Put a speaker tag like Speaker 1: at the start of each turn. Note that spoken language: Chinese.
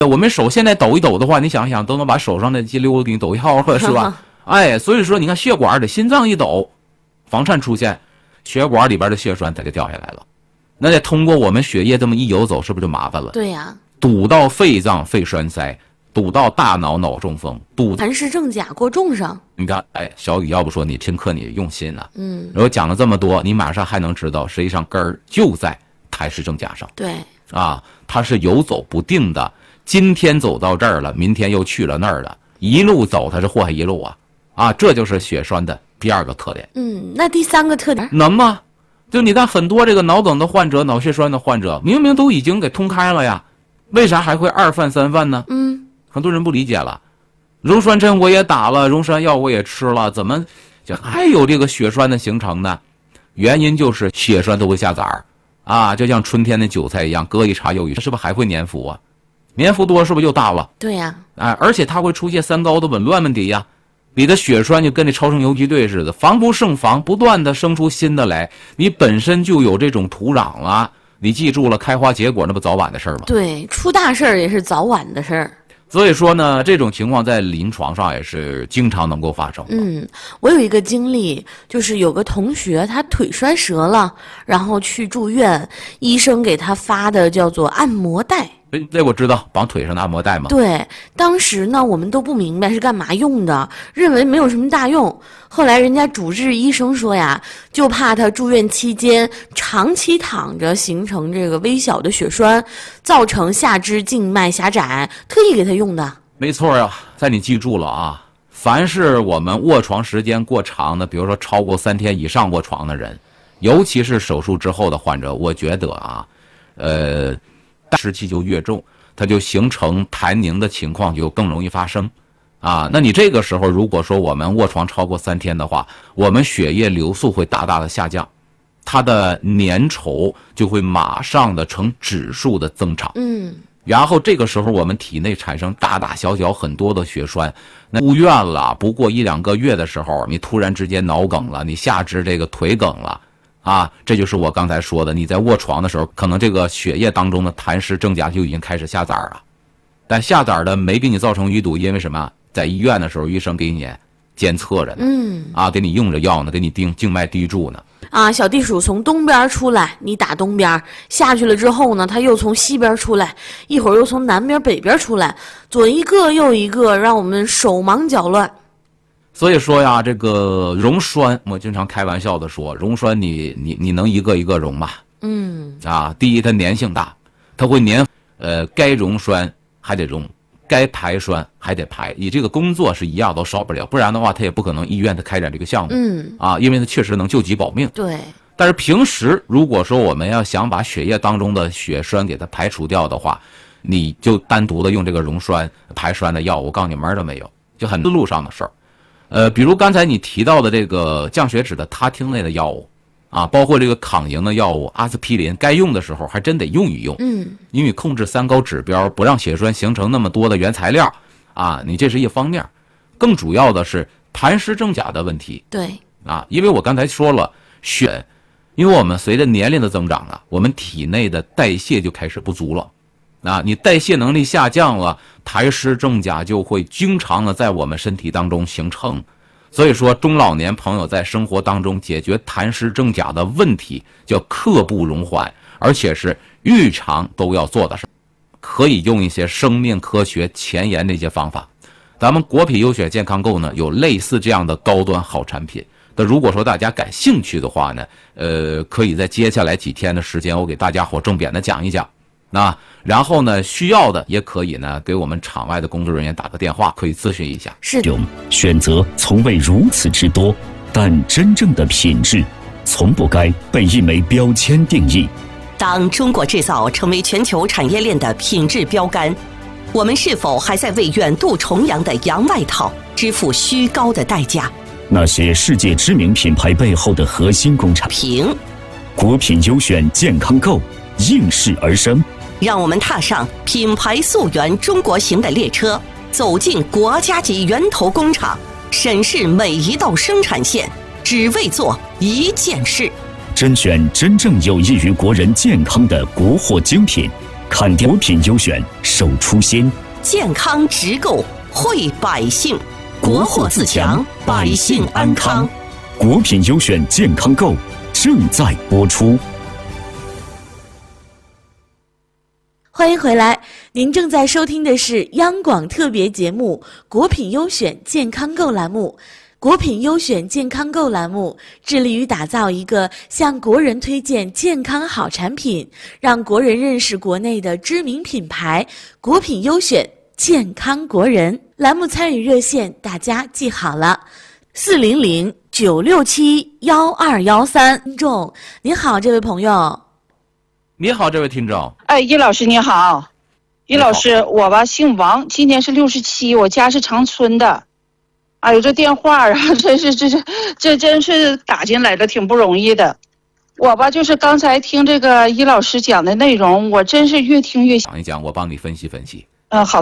Speaker 1: 我们手现在抖一抖的话，你想想都能把手上的肌瘤给你抖掉了，是吧？哎，所以说你看血管的心脏一抖，房颤出现，血管里边的血栓它就掉下来了。那再通过我们血液这么一游走，是不是就麻烦了？
Speaker 2: 对呀，
Speaker 1: 堵到肺脏肺栓塞，堵到大脑脑中风，堵
Speaker 2: 痰湿正甲过重上。
Speaker 1: 你看，哎，小雨要不说你听课你用心啊，我讲了这么多，你马上还能知道，实际上根儿就在痰湿正甲上。
Speaker 2: 对
Speaker 1: 啊，它是游走不定的，今天走到这儿了，明天又去了那儿了，一路走它是祸害一路啊，这就是血栓的第二个特点。
Speaker 2: 那第三个特点
Speaker 1: 能吗？就你看很多这个脑梗的患者、脑血栓的患者，明明都已经给通开了呀，为啥还会二犯三犯呢？很多人不理解了。溶栓针我也打了，溶栓药我也吃了，怎么就还有这个血栓的形成呢？原因就是血栓都会下崽儿啊，就像春天的韭菜一样，割一茬又一茬，是不是还会粘附啊？粘附多是不是就大了？
Speaker 2: 对呀，
Speaker 1: 而且它会出现三高的紊乱问题呀。你的血栓就跟这超声游击队似的，防不胜防，不断的生出新的来。你本身就有这种土壤了，你记住了，开花结果那不早晚的事儿吗？
Speaker 2: 对，出大事儿也是早晚的事儿。
Speaker 1: 所以说呢，这种情况在临床上也是经常能够发生。
Speaker 2: 我有一个经历，就是有个同学他腿摔折了，然后去住院，医生给他发的叫做按摩带。
Speaker 1: 这我知道，绑腿上的按摩带嘛。
Speaker 2: 对，当时呢我们都不明白是干嘛用的，认为没有什么大用。后来人家主治医生说呀，就怕他住院期间长期躺着形成这个微小的血栓，造成下肢静脉狭窄，特意给他用的。
Speaker 1: 没错呀，在你记住了啊，凡是我们卧床时间过长的，比如说超过3天以上卧床的人，尤其是手术之后的患者，我觉得啊，湿气就越重，它就形成痰凝的情况就更容易发生啊。那你这个时候如果说我们卧床超过3天的话，我们血液流速会大大的下降，它的粘稠就会马上的呈指数的增长。然后这个时候我们体内产生大大小小很多的血栓，那住院了不过1、2个月的时候，你突然之间脑梗了，你下肢这个腿梗了啊，这就是我刚才说的，你在卧床的时候，可能这个血液当中的痰湿正甲就已经开始下崽儿了，但下崽儿的没给你造成淤堵，因为什么？在医院的时候，医生给你监测着呢，给你用着药呢，给你定静脉滴注呢。
Speaker 2: 小地鼠从东边出来，你打东边下去了之后呢，它又从西边出来，一会儿又从南边北边出来，左一个右一个，让我们手忙脚乱。
Speaker 1: 所以说呀，这个溶栓，我经常开玩笑的说，溶栓你能一个一个溶吗？第一它粘性大，它会粘，该溶栓还得溶，该排栓还得排，你这个工作是一样都少不了，不然的话它也不可能医院它开展这个项目。因为它确实能救急保命。
Speaker 2: 对。
Speaker 1: 但是平时如果说我们要想把血液当中的血栓给它排除掉的话，你就单独的用这个溶栓排栓的药，我告诉你门儿都没有，就很思路上的事儿。比如刚才你提到的这个降血脂的他汀类的药物啊，包括这个抗凝的药物阿司匹林，该用的时候还真得用一用。因为控制三高指标，不让血栓形成那么多的原材料啊，你这是一方面。更主要的是痰湿正甲的问题。
Speaker 2: 对
Speaker 1: 因为我刚才说了，因为我们随着年龄的增长我们体内的代谢就开始不足了。你代谢能力下降了，痰湿正甲就会经常的在我们身体当中形成。所以说中老年朋友在生活当中解决痰湿正甲的问题叫刻不容缓，而且是日常都要做的事，可以用一些生命科学前沿的一些方法。咱们国品优选健康购呢有类似这样的高端好产品，那如果说大家感兴趣的话呢，可以在接下来几天的时间我给大家伙重点的讲一讲。然后呢，需要的也可以呢给我们场外的工作人员打个电话，可以咨询一下。
Speaker 2: 是的，
Speaker 3: 选择从未如此之多，但真正的品质从不该被一枚标签定义。
Speaker 4: 当中国制造成为全球产业链的品质标杆，我们是否还在为远渡重洋的洋外套支付虚高的代价？
Speaker 3: 那些世界知名品牌背后的核心工厂，国品优选健康购应势而生。
Speaker 4: 让我们踏上品牌溯源中国行的列车，走进国家级源头工厂，审视每一道生产线，只为做一件事。
Speaker 3: 甄选真正有益于国人健康的国货精品， 看果品优选守初心，
Speaker 4: 健康直购惠百姓，国货自强，百姓安康。
Speaker 3: 果品优选健康购正在播出。
Speaker 2: 欢迎回来，您正在收听的是央广特别节目《果品优选健康购》栏目。果品优选健康购栏目致力于打造一个向国人推荐健康好产品，让国人认识国内的知名品牌。果品优选健康国人栏目参与热线大家记好了，400-967-1213。听众您好，这位朋友。
Speaker 1: 你好，这位听众。
Speaker 5: 哎，易老师你好。易老师，我吧姓王，今年是67，我家是长春的。哎呦，这电话啊，这真是打进来的，挺不容易的。我吧就是刚才听这个易老师讲的内容，我真是越听越
Speaker 1: 讲一讲，我帮你分析分析。
Speaker 5: 好。